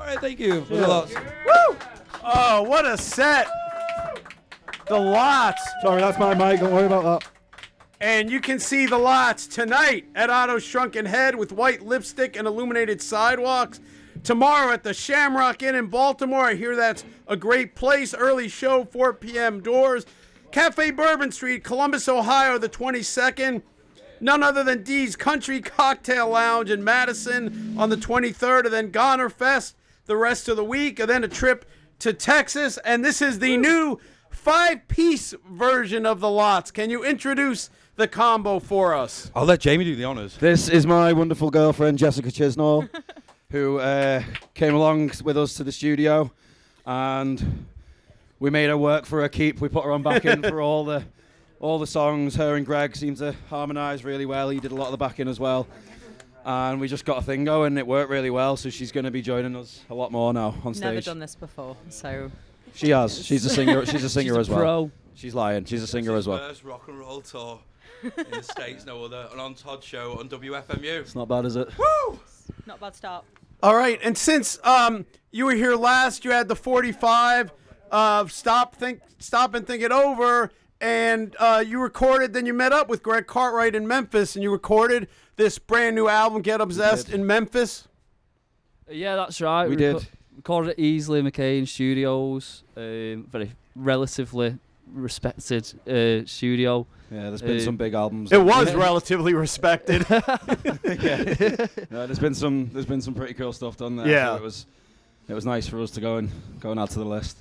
right, thank you. For the lots. Woo! Oh, what a set. The Lots. Sorry, that's my mic. Don't worry about that. And you can see the Lots tonight at Otto's Shrunken Head with white lipstick and illuminated sidewalks. Tomorrow at the Shamrock Inn in Baltimore. I hear that's a great place. Early show, 4 p.m. doors. Cafe Bourbon Street, Columbus, Ohio, the 22nd. None other than Dee's Country Cocktail Lounge in Madison on the 23rd. And then Goner Fest the rest of the week. And then a trip to Texas. And this is the new 5-piece version of the Lots. Can you introduce the combo for us? I'll let Jamie do the honors. This is my wonderful girlfriend, Jessica Chisnall, who came along with us to the studio, and we made her work for her keep. We put her on backing for all the songs. Her and Greg seemed to harmonise really well. He did a lot of the backing as well. And we just got a thing going. It worked really well, so she's going to be joining us a lot more now on stage. Never done this before, so... She has. She's a singer. She's a singer She's a as well. pro. She's lying. She's a singer as well. First rock and roll tour in the States, no other. And on Todd's show on WFMU. It's not bad, is it? Woo! Not a bad start. All right, and since you were here last, you had the 45 of Stop and Think It Over, and you recorded, then you met up with Greg Cartwright in Memphis, and you recorded this brand new album, Get Obsessed, in Memphis. Yeah, that's right. We did. Recorded at Easley McCain Studios, very relatively respected studio. Yeah, there's been some big albums. It was relatively respected. Yeah. No, there's been some pretty cool stuff done there. Yeah. So it was nice for us to go and add to the list.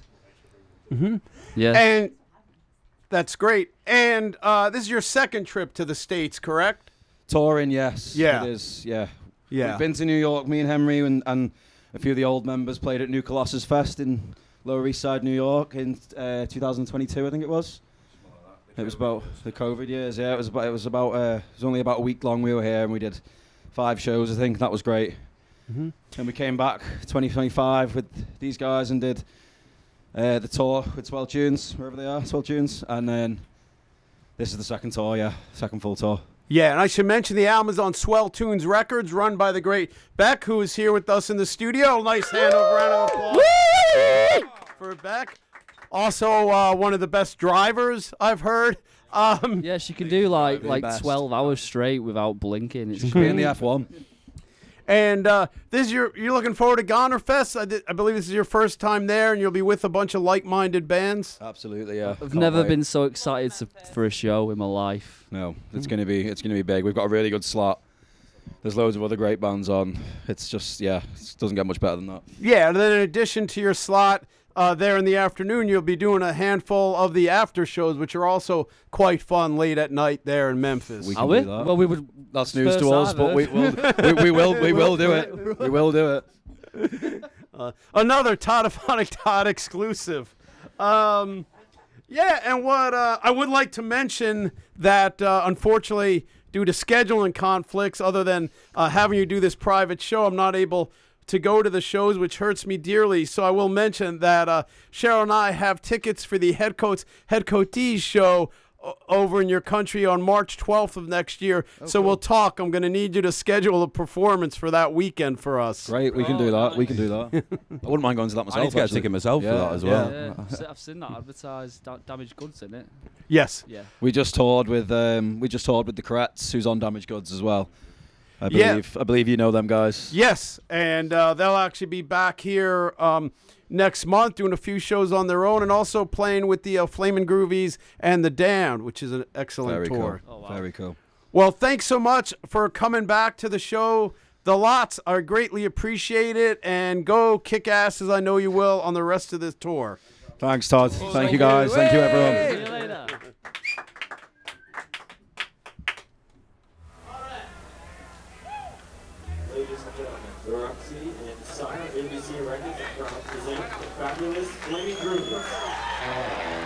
Yeah. And that's great. And this is your second trip to the States, correct? Touring, yes. Yeah. It is, yeah. Yeah. We've been to New York, me and Henry, and a few of the old members played at New Colossus Fest in Lower East Side, New York in 2022, I think it was. It was about the COVID years, yeah. It was only about a week long we were here, and we did 5 shows, I think. That was great. Mm-hmm. And we came back 2025 with these guys and did the tour with 12 Tunes, wherever they are, 12 Tunes. And then this is the second tour, yeah, second full tour. Yeah, and I should mention the album is on Swell Tunes Records, run by the great Beck, who is here with us in the studio. Nice round of applause for Beck. Also, one of the best drivers I've heard. Yeah, she can do like best. 12 hours straight without blinking. It's She should be in the F1. And this is you're looking forward to Goner Fest. I believe this is your first time there, and you'll be with a bunch of like-minded bands. Absolutely, yeah. I've Can't never wait. been so excited for a show in my life. No, it's gonna be big. We've got a really good slot. There's loads of other great bands on. It's just it doesn't get much better than that. Yeah, and then in addition to your slot there in the afternoon, you'll be doing a handful of the after shows, which are also quite fun late at night there in Memphis. We Are can we? do that. Well, we would. That's news first to us, I've but we will do it. We will do it. Another Toddophonic Todd exclusive. Yeah, and what I would like to mention that unfortunately, due to scheduling conflicts, other than having you do this private show, I'm not able to go to the shows, which hurts me dearly. So I will mention that Cheryl and I have tickets for the Head Coatees show over in your country on March 12th of next year. So we'll talk. I'm going to need you to schedule a performance for that weekend for us. Great, we can do that. We can do that. I wouldn't mind going to that myself. I need to get a actually. ticket myself for that as well. Yeah, I've seen that advertised. Damaged Goods in it. Yes. Yeah. We just toured with the Corettes, who's on Damaged Goods as well. I believe you know them guys. Yes, and they'll actually be back here next month doing a few shows on their own and also playing with the Flamin' Groovies and the Damned, which is an excellent Very tour. cool. Oh, wow. Very cool. Well, thanks so much for coming back to the show. The Lots are greatly appreciated, and go kick ass, as I know you will, on the rest of this tour. Thanks, Todd. Thank you, guys. Thank you, everyone. See you later. Ladies and gentlemen, Roxy and Sire NBC Records are proud to present the fabulous Flaming Groovies.